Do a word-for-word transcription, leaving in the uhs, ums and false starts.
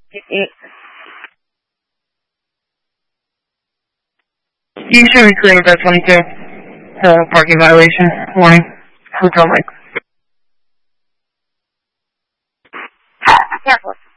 You should be clear with that twenty-two. Uh, parking violation warning. Hotel Mike. Careful.